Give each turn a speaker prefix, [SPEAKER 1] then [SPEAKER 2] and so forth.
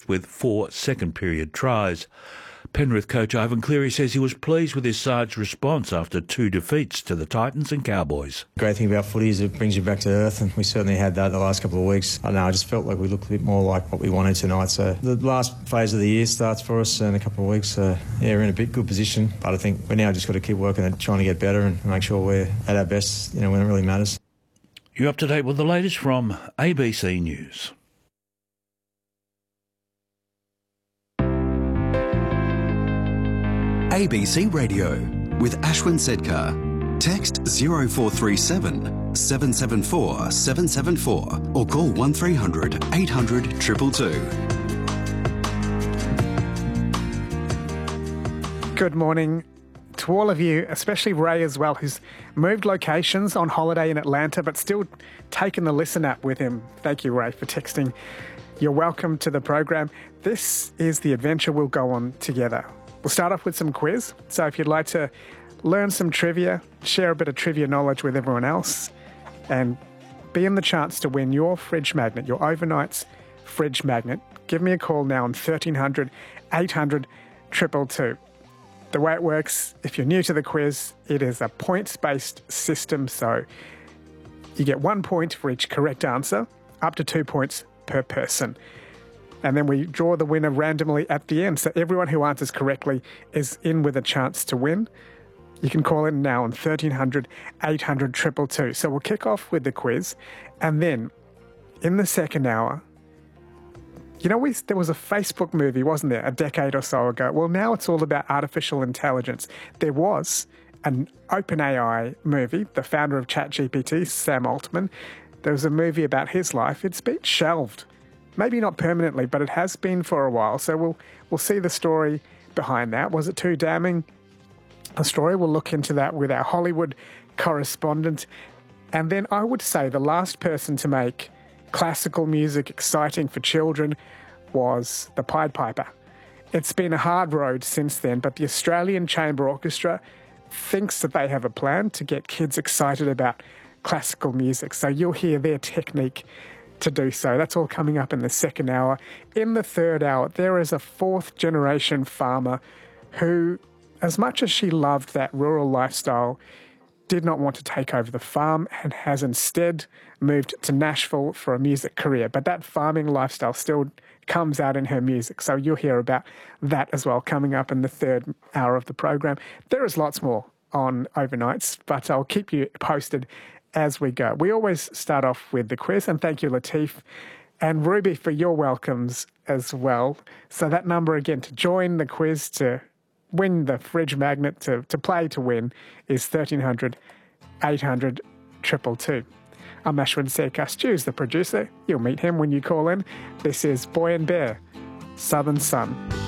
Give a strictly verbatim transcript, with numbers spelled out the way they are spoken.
[SPEAKER 1] assist with four second-period tries. Penrith coach Ivan Cleary says he was pleased with his side's response after two defeats to the Titans and Cowboys.
[SPEAKER 2] The great thing about footy is it brings you back to earth, and we certainly had that the last couple of weeks. I don't know, I just felt like we looked a bit more like what we wanted tonight. So the last phase of the year starts for us in a couple of weeks. So yeah, we're in a bit good position, but I think we're now just got to keep working at trying to get better and make sure we're at our best, you know, when it really matters.
[SPEAKER 1] You're up to date with the latest from A B C News.
[SPEAKER 3] A B C Radio with Ashwin Sedkar. Text zero four three seven, seven seven four, seven seven four or call one three hundred, eight hundred, two two two.
[SPEAKER 4] Good morning to all of you, especially Ray as well, who's moved locations on holiday in Atlanta but still taken the Listen app with him. Thank you, Ray, for texting. You're welcome to the program. This is the adventure we'll go on together. We'll start off with some quiz. So if you'd like to learn some trivia, share a bit of trivia knowledge with everyone else, and be in the chance to win your fridge magnet, your overnight's fridge magnet, give me a call now on thirteen hundred, eight hundred, two two two. The way it works, if you're new to the quiz, it is a points-based system, so you get one point for each correct answer, up to two points per person. And then we draw the winner randomly at the end. So everyone who answers correctly is in with a chance to win. You can call in now on thirteen hundred, eight hundred, two two two. So we'll kick off with the quiz. And then in the second hour, you know, we, there was a Facebook movie, wasn't there, a decade or so ago? Well, now it's all about artificial intelligence. There was an OpenAI movie, the founder of ChatGPT, Sam Altman. There was a movie about his life. It's been shelved. Maybe not permanently, but it has been for a while. So we'll we'll see the story behind that. Was it too damning a story? We'll look into that with our Hollywood correspondent. And then I would say the last person to make classical music exciting for children was the Pied Piper. It's been a hard road since then, but the Australian Chamber Orchestra thinks that they have a plan to get kids excited about classical music. So you'll hear their technique to do so. That's all coming up in the second hour. In the third hour, there is a fourth generation farmer who, as much as she loved that rural lifestyle, did not want to take over the farm and has instead moved to Nashville for a music career. But that farming lifestyle still comes out in her music. So you'll hear about that as well coming up in the third hour of the program. There is lots more on overnights, but I'll keep you posted as we go. We always start off with the quiz, and thank you, Latif and Ruby, for your welcomes as well. So that number again to join the quiz, to win the fridge magnet, to, to play to win, is thirteen hundred, eight hundred, two two two. I'm Ashwin Sedkar. Stu's the producer. You'll meet him when you call in. This is Boy and Bear, Southern Sun.